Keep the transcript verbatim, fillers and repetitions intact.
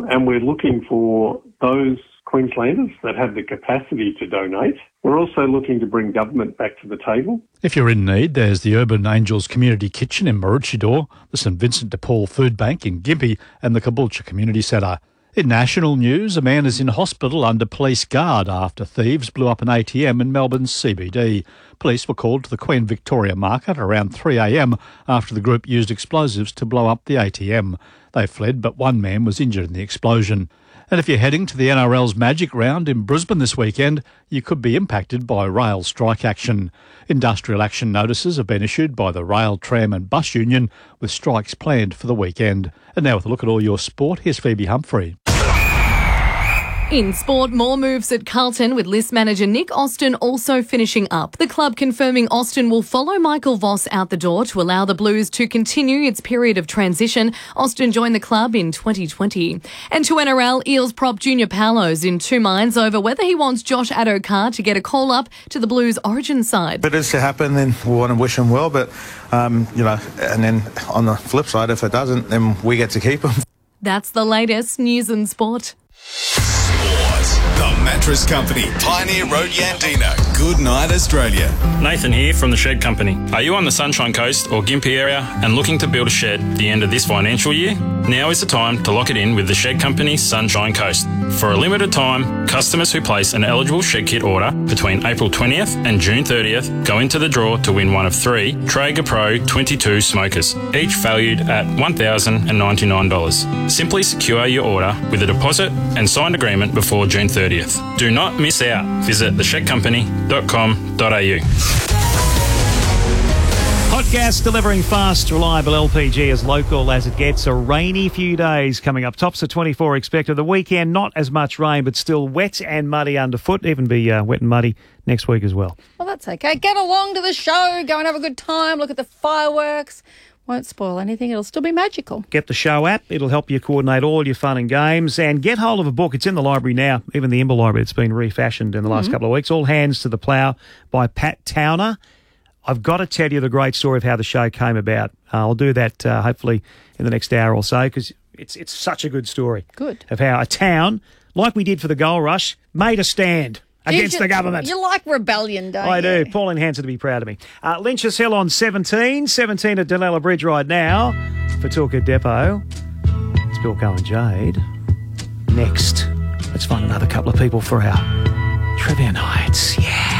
And we're looking for those Queenslanders that have the capacity to donate. We're also looking to bring government back to the table. If you're in need, there's the Urban Angels Community Kitchen in Maroochydore, the St Vincent de Paul Food Bank in Gympie and the Caboolture Community Centre. In national news, a man is in hospital under police guard after thieves blew up an A T M in Melbourne's C B D. Police were called to the Queen Victoria Market around three a m after the group used explosives to blow up the A T M. They fled, but one man was injured in the explosion. And if you're heading to the N R L's Magic Round in Brisbane this weekend, you could be impacted by rail strike action. Industrial action notices have been issued by the Rail, Tram and Bus Union, with strikes planned for the weekend. And now with a look at all your sport, here's Phoebe Humphrey. In sport, more moves at Carlton, with list manager Nick Austin also finishing up. The club confirming Austin will follow Michael Voss out the door to allow the Blues to continue its period of transition. Austin joined the club in twenty twenty. And to N R L, Eels prop Junior Paulo's in two minds over whether he wants Josh Addo-Carr to get a call-up to the Blues origin side. If it is to happen, then we want to wish him well, but, um, you know, and then on the flip side, if it doesn't, then we get to keep him. That's the latest news and sport. The Mattress Company, Pioneer Road, Yandina. Good night, Australia. Nathan here from the Shed Company. Are you on the Sunshine Coast or Gympie area and looking to build a shed at the end of this financial year? Now is the time to lock it in with the Shed Company's Sunshine Coast. For a limited time, customers who place an eligible shed kit order between April twentieth and June thirtieth go into the draw to win one of three Traeger Pro twenty-two smokers, each valued at one thousand ninety-nine dollars. Simply secure your order with a deposit and signed agreement before June thirtieth. Do not miss out. Visit the shed company dot com dot a u. Hot gas delivering fast, reliable L P G as local as it gets. A rainy few days coming up. Tops of twenty-four expected. The weekend, not as much rain, but still wet and muddy underfoot. Even be uh, wet and muddy next week as well. Well, that's okay. Get along to the show. Go and have a good time. Look at the fireworks. Won't spoil anything. It'll still be magical. Get the show app. It'll help you coordinate all your fun and games. And get hold of a book. It's in the library now, even the Imber Library. It's been refashioned in the last mm-hmm. couple of weeks. All Hands to the Plough by Pat Towner. I've got to tell you the great story of how the show came about. Uh, I'll do that uh, hopefully in the next hour or so, because it's it's such a good story. Good. Of how a town, like we did for the Gold Rush, made a stand against you, the government. You like rebellion, don't I you? I do. Pauline Hanson to be proud of me. Uh, Lynch's Hill on seventeen. seventeen at Dunella Bridge right now for Talker Depot. It's Bill Cohen Jade. Next, let's find another couple of people for our trivia nights. Yeah.